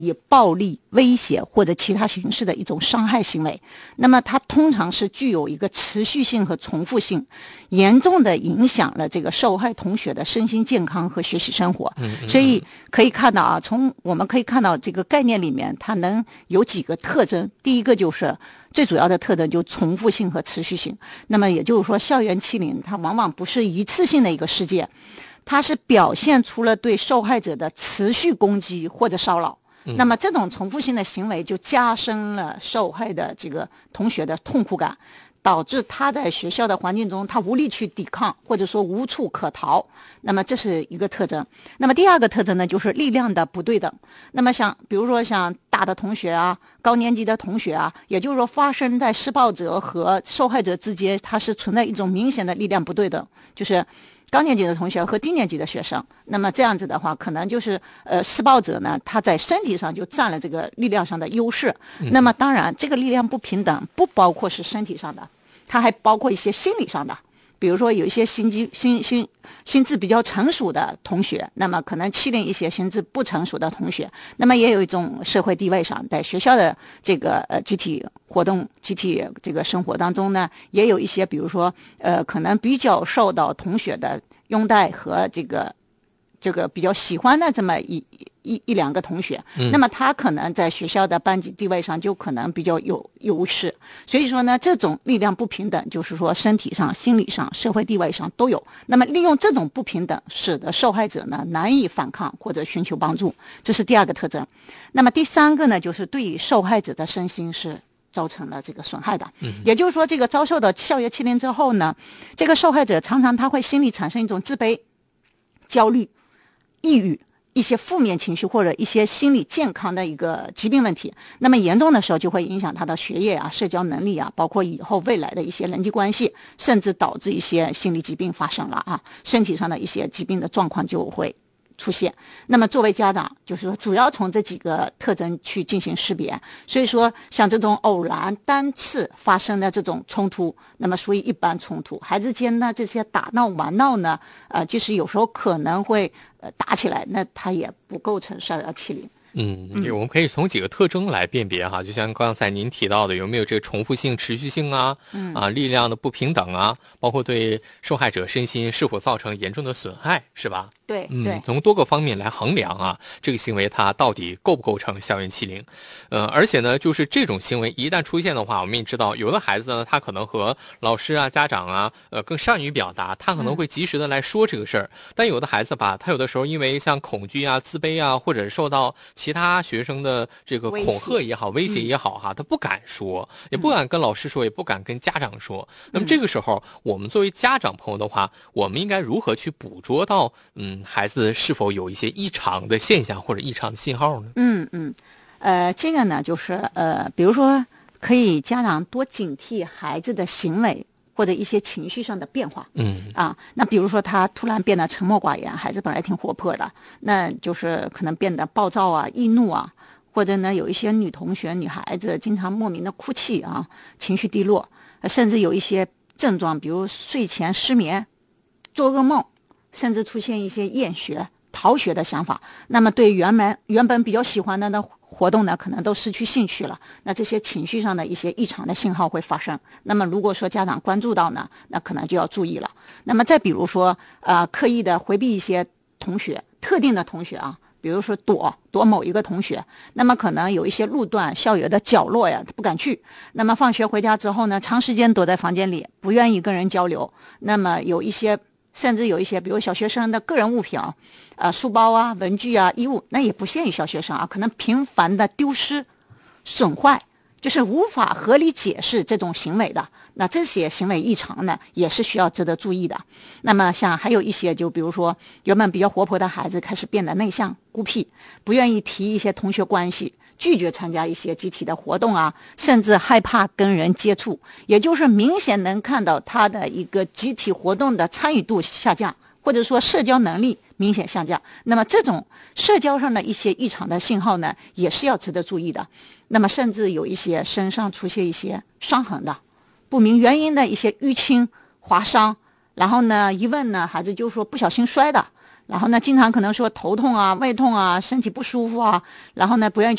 以暴力、威胁或者其他形式的一种伤害行为，那么它通常是具有一个持续性和重复性，严重的影响了这个受害同学的身心健康和学习生活。所以可以看到啊，我们可以看到这个概念里面，它能有几个特征。第一个就是最主要的特征就重复性和持续性。那么也就是说，校园欺凌它往往不是一次性的一个事件，它是表现出了对受害者的持续攻击或者骚扰。那么这种重复性的行为就加深了受害的这个同学的痛苦感，导致他在学校的环境中他无力去抵抗，或者说无处可逃。那么这是一个特征。那么第二个特征呢，就是力量的不对等。那么比如说像大的同学啊，高年级的同学啊，也就是说发生在施暴者和受害者之间，它是存在一种明显的力量不对等，就是高年级的同学和低年级的学生。那么这样子的话，可能就是施暴者呢，他在身体上就占了这个力量上的优势。那么当然这个力量不平等不包括是身体上的，它还包括一些心理上的。比如说有一些心智比较成熟的同学，那么可能欺凌一些心智不成熟的同学。那么也有一种社会地位上，在学校的这个集体活动、集体这个生活当中呢，也有一些比如说可能比较受到同学的拥戴和这个比较喜欢的这么一两个同学，那么他可能在学校的班级地位上就可能比较有优势。所以说呢，这种力量不平等，就是说身体上、心理上、社会地位上都有。那么利用这种不平等，使得受害者呢难以反抗或者寻求帮助，这是第二个特征。那么第三个呢，就是对于受害者的身心是造成了这个损害的。也就是说，这个遭受到校园欺凌之后呢，这个受害者常常他会心里产生一种自卑、焦虑、抑郁，一些负面情绪或者一些心理健康的一个疾病问题。那么严重的时候就会影响他的学业啊、社交能力啊，包括以后未来的一些人际关系，甚至导致一些心理疾病发生了啊，身体上的一些疾病的状况就会出现。那么作为家长，就是说主要从这几个特征去进行识别。所以说像这种偶然单次发生的这种冲突，那么属于一般冲突。孩子间呢这些打闹玩闹呢，就是有时候可能会打起来，那它也不构成校园欺凌。 我们可以从几个特征来辨别哈，就像刚才您提到的，有没有这个重复性、持续性啊，力量的不平等啊，包括对受害者身心是否造成严重的损害，是吧？ 对， 从多个方面来衡量啊，这个行为它到底构不构成校园欺凌？而且呢，就是这种行为一旦出现的话，我们也知道，有的孩子呢，他可能和老师啊、家长啊，更善于表达，他可能会及时的来说这个事儿。但有的孩子吧，他有的时候因为像恐惧啊、自卑啊，或者受到其他学生的这个恐吓也好、威胁也好哈，他不敢说，也不敢跟老师说，也不敢跟家长说。那么这个时候，我们作为家长朋友的话，我们应该如何去捕捉到孩子是否有一些异常的现象或者异常的信号呢？ 这个呢就是比如说可以家长多警惕孩子的行为或者一些情绪上的变化。那比如说他突然变得沉默寡言，孩子本来挺活泼的，那就是可能变得暴躁啊、易怒啊，或者呢有一些女孩子经常莫名的哭泣啊，情绪低落，甚至有一些症状，比如睡前失眠、做噩梦，甚至出现一些厌学、逃学的想法。那么对原本比较喜欢的活动呢，可能都失去兴趣了。那这些情绪上的一些异常的信号会发生。那么如果说家长关注到呢，那可能就要注意了。那么再比如说刻意的回避一些同学，特定的同学啊，比如说躲某一个同学，那么可能有一些路段、校园的角落呀，他不敢去。那么放学回家之后呢，长时间躲在房间里，不愿意跟人交流。那么甚至有一些，比如小学生的个人物品书包啊、文具啊、衣物，那也不限于小学生啊，可能频繁的丢失、损坏，就是无法合理解释这种行为的。那这些行为异常呢，也是需要值得注意的。那么像还有一些，就比如说原本比较活泼的孩子开始变得内向、孤僻，不愿意提一些同学关系，拒绝参加一些集体的活动啊，甚至害怕跟人接触，也就是明显能看到他的一个集体活动的参与度下降，或者说社交能力明显下降。那么这种社交上的一些异常的信号呢，也是要值得注意的。那么甚至有一些身上出现一些伤痕的，不明原因的一些淤青、划伤，然后呢一问呢，孩子就说不小心摔的。 然后呢经常可能说头痛啊、胃痛啊、身体不舒服啊，然后呢不愿意